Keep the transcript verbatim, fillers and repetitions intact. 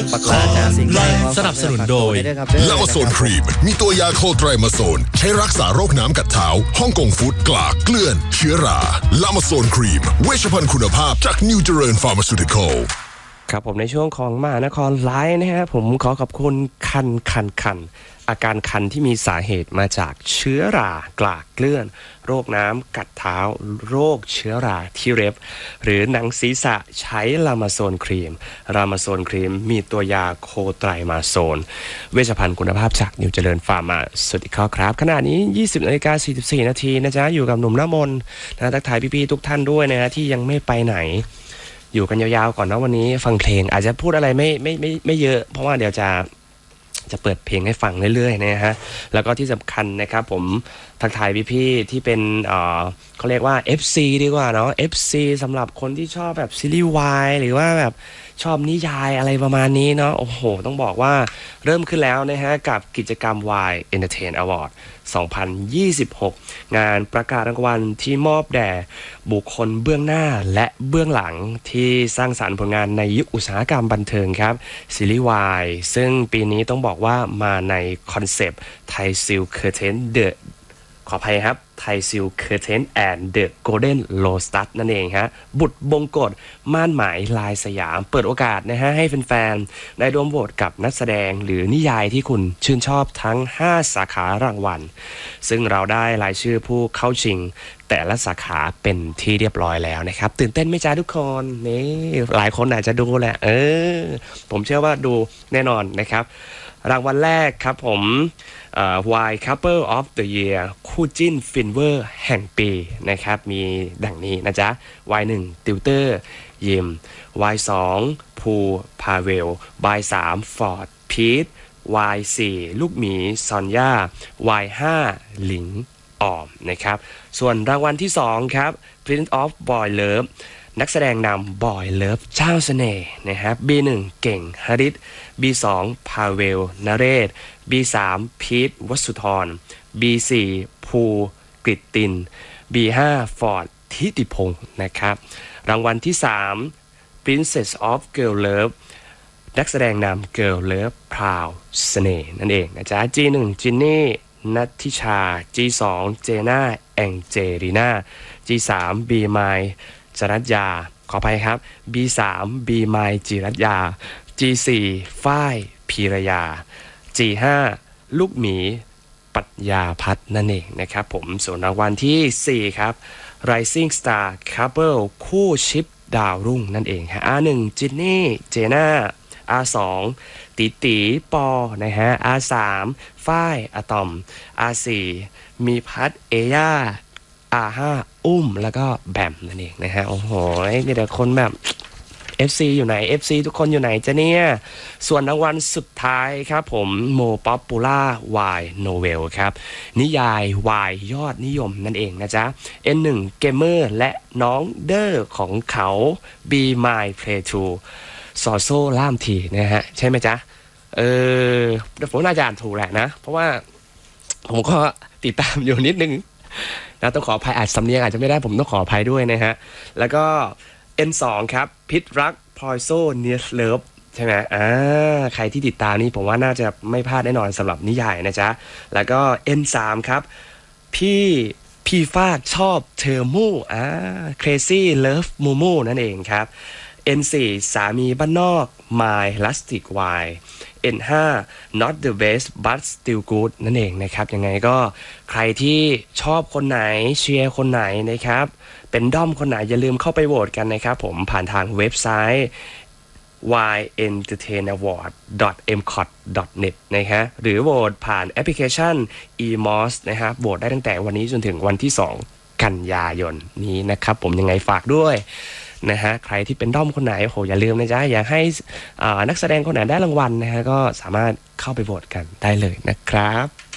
ประกอบสนับสนุนโดยลามาโซนครีมมีตัวยาโคไตรมาโซนใช้รักษาโรคน้ำกัดเท้าฮ่องกงฟู้ดกลากเกลื่อนเชื้อราลามาโซนครีมเวชภัณฑ์คุณภาพจากนิวเจริญฟาร์มาซูติคอลครับผมในช่วงของมหานครไลฟ์นะฮะผมขอขอบคุณคันคันคันอาการคันที่มีสาเหตุมาจากเชื้อรากลากเกลื่อนโรคน้ำกัดเท้าโรคเชื้อราที่เร็บหรือหนังศีรษะใช้ลามาโซนครีมลามาโซนครีมมีตัวยาโคไตรมาโซนเวชภัณฑ์คุณภาพจากนิวเจริญฟาร์มาสวัสดีครับขณะนี้ ยี่สิบนาฬิกาสี่สิบสี่นาทีนะจ๊ะอยู่กับหนุ่มน้ำมนต์นะทักทายพี่ๆทุกท่านด้วยนะฮะที่ยังไม่ไปไหนอยู่กันยาวๆก่อนนะวันนี้ฟังเพลงอาจจะพูดอะไรไม่ไม่ไม่ไม่เยอะเพราะว่าเดี๋ยวจะจะเปิดเพลงให้ฟังเรื่อยๆนะฮะแล้วก็ที่สำคัญนะครับผมทักทายพี่ๆที่เป็นเอ่อเขาเรียกว่า เอฟ ซี ดีกว่าเนาะ เอฟ ซี สำหรับคนที่ชอบแบบซีรีส์วายหรือว่าแบบชอบนิยายอะไรประมาณนี้เนาะโอ้โหต้องบอกว่าเริ่มขึ้นแล้วนะฮะกับกิจกรรม Y Entertain Award สองพันยี่สิบหก งานประกาศรางวัลที่มอบแด่บุคคลเบื้องหน้าและเบื้องหลังที่สร้างสรรค์ผลงานในยุคอุตสาหกรรมบันเทิงครับซีรีส์วายซึ่งปีนี้ต้องบอกว่ามาในคอนเซปต์ไทยซิลเคอร์เทนเดอะขออภัยครับไทยซิลเคอร์เทนแอนด์เดอะโกลเด้นโลสตัสนั่นเองฮะบุตรบงกฎม่านหมายลายสยามเปิดโอกาสนะฮะให้แฟนๆได้ร่วมโหวตกับนักแสดงหรือนิยายที่คุณชื่นชอบทั้งห้าสาขารางวัลซึ่งเราได้รายชื่อผู้เข้าชิงแต่ละสาขาเป็นที่เรียบร้อยแล้วนะครับตื่นเต้นไหมจ๊ะทุกคนนี่หลายคนอาจจะดูแหละเออผมเชื่อว่าดูแน่นอนนะครับรางวัลแรกครับผมY Couple of the Year คู่จิ้นฟินเวอร์แห่งปีนะครับมีดังนี้นะจ๊ะ วาย หนึ่ง ติวเตอร์ยิม วาย สอง ภูพาเวล วาย สาม ฟอร์ดพีท วาย สี่ ลูกหมีซอนย่า วาย ห้า หลิงออมนะครับส่วนรางวัลที่สองครับ Prince of Boy Love นักแสดงนำบอยเลิฟเจ้าเสน่ห์นะครับ บี หนึ่ง เก่งฮริต บี สอง พาเวลนเรศ บี สาม พีทวสุธร บี สี่ ภูกฤตติน บี ห้า ฟอร์ดทิติพงศ์นะครับรางวัลที่สาม Princess of Girl Love นักแสดงนำ Girl Love พราวเสน่ห์นั่นเองนะจ๊ะ จี หนึ่ง จินนี่นัทธิชา จี สอง เจน่าแองเจรีนา จี สาม บีไมล์จรัญญาขออภัยครับ บี สาม บีไมล์จิรัญญา จี สี่ ฝ้ายพีรยา จี ห้า ลูกหมีปัญญาพัฒน์นั่นเองนะครับผมส่วนรางวัลที่สี่ครับ Rising Star Couple คู่ชิปดาวรุ่งนั่นเองฮะ อาร์ หนึ่ง จินนี่เจน่า อาร์ สอง ตีตีปอนะฮะ อาร์ สาม ฝ้ายอะตอม อาร์ สี่ มีพัฒเอย่า อาร์ ห้า อุ้มแล้วก็แบมนั่นเองนะฮะโอ้โหมีแต่คนแบบ เอฟ ซี อยู่ไหน เอฟ ซี ทุกคนอยู่ไหนจ๊ะเนี่ยส่วนรางวัลสุดท้ายครับผมโมป๊อปปูล่าวายโนเวลครับนิยายวายยอดนิยมนั่นเองนะจ๊ะ เอ็น หนึ่ง Gamer และน้องเดอร์ของเขา Be My Play To ซอโซ่ล่ามทีนะฮะใช่ไหมจ๊ะเออผมน่าจะอ่านถูกแหละนะเพราะว่าผมก็ติดตามอยู่นิดนึงนะต้องขออภัยอาจสำเนียงอาจจะไม่ได้ผมต้องขออภัยด้วยนะฮะแล้วก็ เอ็น สอง ครับพิษรักพลอยโซเนียสเลิฟใช่ไหมอ่าใครที่ติดตามนี่ผมว่าน่าจะไม่พลาดแน่นอนสำหรับนิยายนะจ๊ะแล้วก็ เอ็น สาม ครับพี่พี่ฟาดชอบเธอมู่อ่า Crazy Love Mumu นั่นเองครับ เอ็น สี่ สามีบ้านนอก My Rustic Wine เอ็น ห้า Not the best but still good นั่นเองนะครับยังไงก็ใครที่ชอบคนไหนเชียร์คนไหนนะครับเป็นด้อมคนไหนอย่าลืมเข้าไปโหวตกันนะครับผมผ่านทางเว็บไซต์ วาย เอ็น เตอร์เทน อวอร์ด ดอท เอ็ม ซี โอ ที ดอท เน็ต นะฮะหรือโหวตผ่านแอปพลิเคชัน อี มอส นะครับโหวตได้ตั้งแต่วันนี้จนถึงวันที่สองกันยายนนี้นะครับผมยังไงฝากด้วยนะฮะใครที่เป็นด้อมคนไหนโหอย่าลืมนะจ๊ะอยากให้นักแสดงคนไหนได้รางวัลนะฮะก็สามารถเข้าไปโหวตกันได้เลยนะครับ